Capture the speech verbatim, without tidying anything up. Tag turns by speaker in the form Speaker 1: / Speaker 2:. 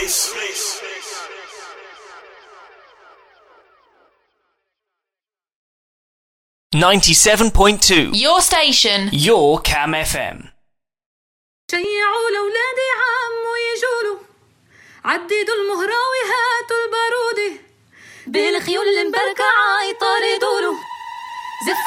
Speaker 1: ninety-seven point two.
Speaker 2: Your station.
Speaker 1: Your Cam F M.
Speaker 3: شيعوا لولادي عمو يجولوا عددوا المهرة وهاتوا البارودة بالخيول المبركة عايطة